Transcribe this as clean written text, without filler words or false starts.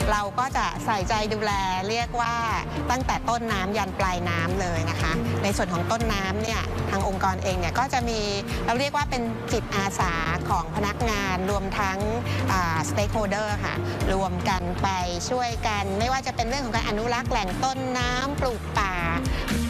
เราก็จะใส่ใจดูแลเรียกว่าตั้งแต่ต้นน้ำยันปลายน้ำเลยนะคะในส่วนของต้นน้ำเนี่ยทางองค์กรเองเนี่ยก็จะมีเราเรียกว่าเป็นจิตอาสาของพนักงานรวมทั้งstakeholder ค่ะรวมกันไปช่วยกันไม่ว่าจะเป็นเรื่องของการอนุรักษ์แหล่งต้นน้ำปลูกป่า